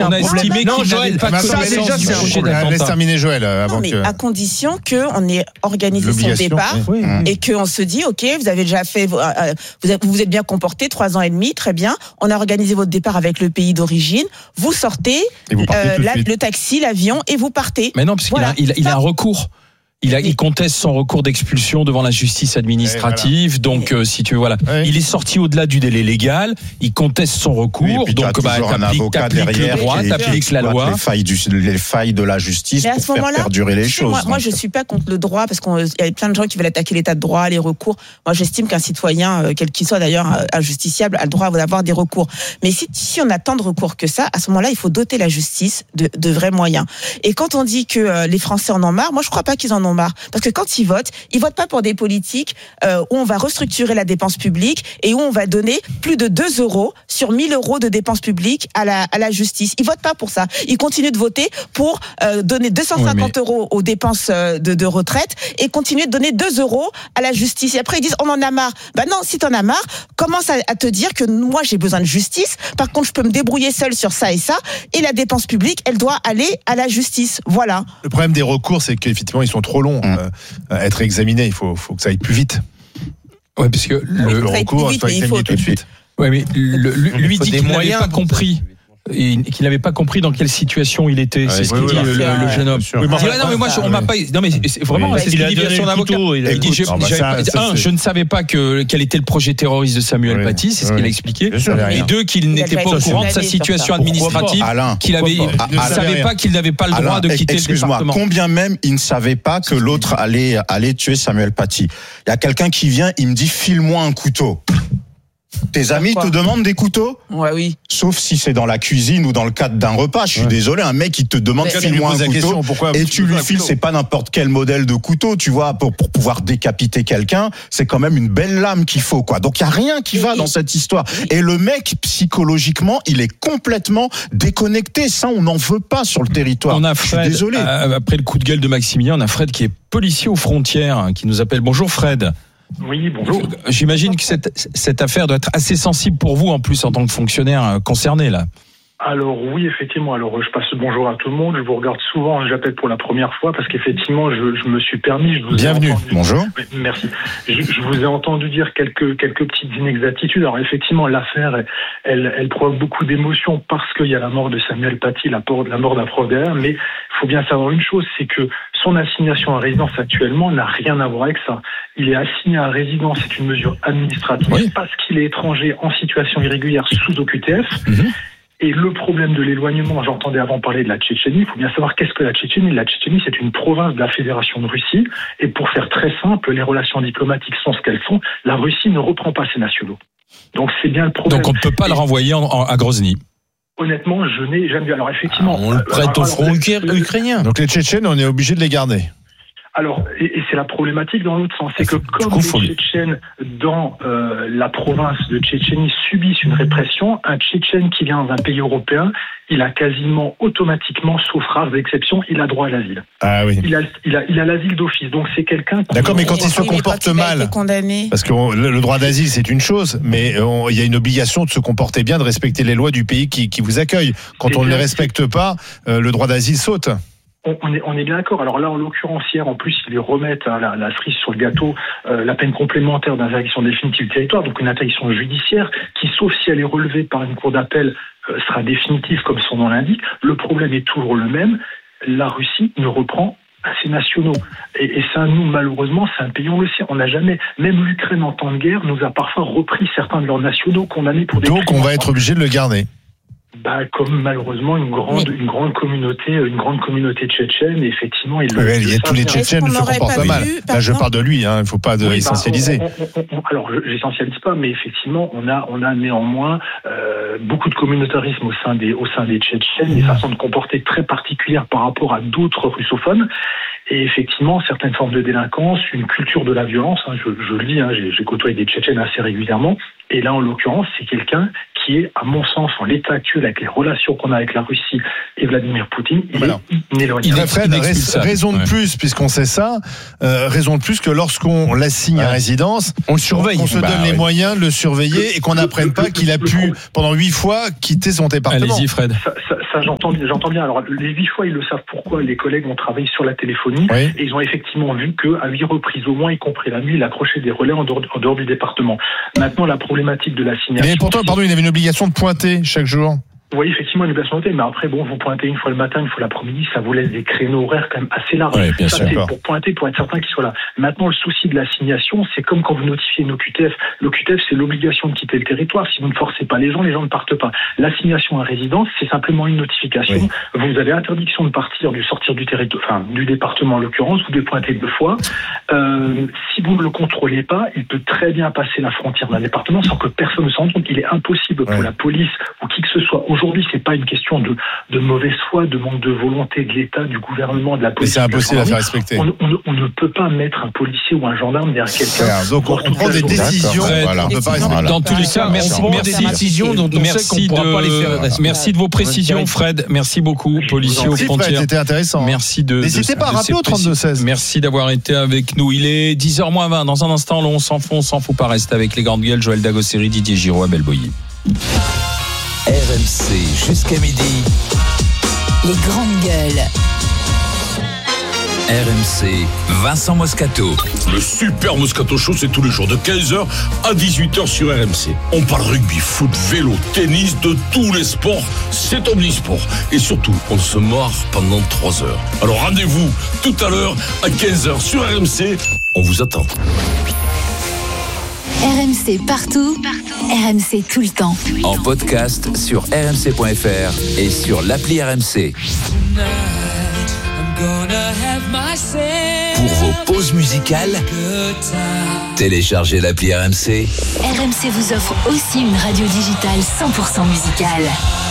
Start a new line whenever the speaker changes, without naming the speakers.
on a estimé qu'il n'avait pas connaissance du projet d'attentat.
Laisse terminer Joël avant que.
À condition qu'on ait organisé son départ et qu'on se dit, ok, vous avez déjà fait, vous êtes bien comporté 3 ans et demi, très bien. On a organisé votre départ avec le pays d'origine. Vous sortez, le taxi, l'avion et vous partez.
Mais non, parce qu'il a un recours. Il conteste son recours d'expulsion devant la justice administrative. Donc, si tu veux, il est sorti au-delà du délai légal. Il conteste son recours.
Donc, t'appliques le droit, t'appliques la loi. Les failles de la justice pour faire perdurer les choses.
Moi, je suis pas contre le droit parce qu'il y a plein de gens qui veulent attaquer l'état de droit, les recours. Moi, j'estime qu'un citoyen, quel qu'il soit d'ailleurs, injusticiable, a le droit d'avoir des recours. Mais si on a tant de recours que ça, à ce moment-là, il faut doter la justice de vrais moyens. Et quand on dit que les Français en ont marre, moi, je crois pas qu'ils en ont marre. Parce que quand ils votent pas pour des politiques où on va restructurer la dépense publique et où on va donner plus de 2 € sur 1 000 € de dépenses publiques à la justice. Ils votent pas pour ça. Ils continuent de voter pour donner 250 € aux dépenses de retraite et continuer de donner 2 € à la justice. Et après, ils disent, on en a marre. Non, si t'en as marre, commence à te dire que moi, j'ai besoin de justice. Par contre, je peux me débrouiller seul sur ça et ça. Et la dépense publique, elle doit aller à la justice. Voilà.
Le problème des recours, c'est qu'effectivement, ils sont trop longs à être examinés. Il faut que ça aille plus vite.
Ouais, parce que le
recours, il faut examiner tout de suite.
Ouais, mais lui dit qu'il n'avait pas compris. Et qu'il n'avait pas compris dans quelle situation il était. C'est ce qu'il dit le jeune homme. Il dit, non, mais moi, on m'a pas. Non, mais c'est vraiment, c'est ce qu'il dit à son avocat. Il dit, je ne savais pas quel était le projet terroriste de Samuel Paty, c'est ce qu'il a expliqué. Et 2, qu'il n'était pas au courant de sa situation administrative, qu'il ne savait pas qu'il n'avait pas le droit de quitter le département.
Combien même il ne savait pas que l'autre allait tuer Samuel Paty. Il y a quelqu'un qui vient, il me dit, file-moi un couteau. Tes amis te demandent des couteaux ?
Ouais, oui.
Sauf si c'est dans la cuisine ou dans le cadre d'un repas. Je suis désolé, un mec qui te demande file-moi un couteau et tu lui files, c'est pas n'importe quel modèle de couteau, tu vois, pour pouvoir décapiter quelqu'un, c'est quand même une belle lame qu'il faut, quoi. Donc il y a rien qui va dans cette histoire. Et le mec, psychologiquement, il est complètement déconnecté. Ça, on n'en veut pas sur le territoire.
On a Fred, je suis désolé. Après le coup de gueule de Maximilien, on a Fred qui est policier aux frontières, qui nous appelle. Bonjour Fred.
Oui, bonjour.
J'imagine que cette affaire doit être assez sensible pour vous, en plus, en tant que fonctionnaire concerné, là.
Alors oui, effectivement. Alors je passe bonjour à tout le monde. Je vous regarde souvent. J'appelle pour la première fois parce qu'effectivement, je me suis permis.
Bienvenue.
Bonjour.
Merci. Je vous ai entendu dire quelques petites inexactitudes. Alors effectivement, l'affaire, elle provoque beaucoup d'émotions parce qu'il y a la mort de Samuel Paty, la mort d'un prof derrière. Mais il faut bien savoir une chose, c'est que son assignation à résidence actuellement n'a rien à voir avec ça. Il est assigné à résidence, c'est une mesure administrative parce qu'il est étranger en situation irrégulière sous OQTF. Et le problème de l'éloignement, j'entendais avant parler de la Tchétchénie, il faut bien savoir qu'est-ce que la Tchétchénie. La Tchétchénie, c'est une province de la Fédération de Russie. Et pour faire très simple, les relations diplomatiques sont ce qu'elles sont. La Russie ne reprend pas ses nationaux. Donc c'est bien le problème.
Donc on ne peut pas le renvoyer à Grozny.
Honnêtement, je n'ai jamais vu. Alors effectivement,
on le prête au front ukrainien.
Donc les Tchétchènes, on est obligé de les garder.
Alors, et c'est la problématique dans l'autre sens, c'est que comme les Tchétchènes dans la province de Tchétchénie subissent une répression, un Tchétchène qui vient dans un pays européen, il a quasiment automatiquement, sauf rares exceptions, il a droit à l'asile.
Ah oui.
Il a l'asile d'office, donc c'est quelqu'un...
D'accord, mais quand il se comporte mal, parce que le droit d'asile c'est une chose, mais il y a une obligation de se comporter bien, de respecter les lois du pays qui vous accueille. Quand on ne les respecte pas, le droit d'asile saute.
On est bien d'accord. Alors là, en l'occurrence, hier, en plus, ils lui remettent la cerise sur le gâteau, la peine complémentaire d'interdiction définitive du territoire, donc une interdiction judiciaire qui, sauf si elle est relevée par une cour d'appel, sera définitive, comme son nom l'indique. Le problème est toujours le même. La Russie ne reprend pas ses nationaux. Et ça, nous, malheureusement, c'est un pays, on le sait, on n'a jamais, même l'Ukraine en temps de guerre, nous a parfois repris certains de leurs nationaux condamnés pour des crimes.
Donc, on va être obligé de le garder.
Comme malheureusement une grande communauté tchétchène, et effectivement, il y a
tous les Tchétchènes se comportent mal. Là, je parle de lui, il ne faut pas essentialiser.
Alors, j'essentialise pas, mais effectivement, on a néanmoins beaucoup de communautarisme au sein des Tchétchènes, des façons de comporter très particulières par rapport à d'autres russophones, et effectivement, certaines formes de délinquance, une culture de la violence. Je le dis, j'ai côtoyé des Tchétchènes assez régulièrement, et là, en l'occurrence, c'est quelqu'un qui qui est, à mon sens, en l'état actuel, avec les relations qu'on a avec la Russie et Vladimir Poutine, il est inéloignable.
Fred, raison de plus, puisqu'on sait ça, raison de plus que lorsqu'on l'assigne à résidence, on le surveille. On se donne les moyens de le surveiller et qu'on n'apprenne pas qu'il a pu, pendant 8 fois, quitter son département.
Allez-y, Fred.
Ça j'entends bien. Alors, les 8 fois, ils le savent pourquoi. Les collègues ont travaillé sur la téléphonie et ils ont effectivement vu qu'à 8 reprises au moins, y compris la nuit, il accrochait des relais en dehors du département. Maintenant, la problématique de l'assignation.
Mais pourtant, il avait une obligation de pointer chaque jour.
Oui, effectivement, une obligation de pointer, mais après, vous pointez une fois le matin, une fois l'après-midi, ça vous laisse des créneaux horaires quand même assez larges.
Oui, bien sûr.
C'est pour pointer, pour être certain qu'il soit là. Maintenant, le souci de l'assignation, c'est comme quand vous notifiez une OQTF. L'OQTF, c'est l'obligation de quitter le territoire. Si vous ne forcez pas les gens ne partent pas. L'assignation à résidence, c'est simplement une notification. Oui. Vous avez interdiction de sortir du territoire, du département en l'occurrence, vous devez pointer 2 fois. Si vous ne le contrôlez pas, il peut très bien passer la frontière d'un département sans que personne ne s'en rende compte. Il est impossible pour la police ou qui que ce soit. Aujourd'hui, c'est pas une question de mauvaise foi, de manque de volonté de l'État, du gouvernement, de la police.
Mais c'est impossible à faire respecter.
On ne peut pas mettre un policier ou un gendarme derrière quelqu'un.
Donc on prend des décisions.
Voilà.
On peut pas respecter.
Dans tous les cas, merci des décisions dont on sait qu'on pourra pas les faire. Merci de vos précisions, Fred. Merci beaucoup, policier aux frontières.
C'était intéressant.
Merci
N'hésitez pas à rappeler au 32-16.
Merci d'avoir été avec nous. Il est 10h20. Dans un instant, on s'en fout pas. Reste avec les grandes gueules. Joël Dagosseri, Didier Giraud, Abel Boilly.
RMC jusqu'à midi.
Les grandes gueules.
RMC, Vincent Moscato.
Le Super Moscato Show, c'est tous les jours de 15h à 18h sur RMC. On parle rugby, foot, vélo, tennis, de tous les sports. C'est omnisport. Et surtout, on se marre pendant 3 heures. Alors rendez-vous tout à l'heure à 15h sur RMC. On vous attend.
RMC partout. RMC tout le temps.
En podcast sur rmc.fr et sur l'appli RMC. Pour vos pauses musicales, téléchargez l'appli RMC.
RMC vous offre aussi une radio digitale 100% musicale.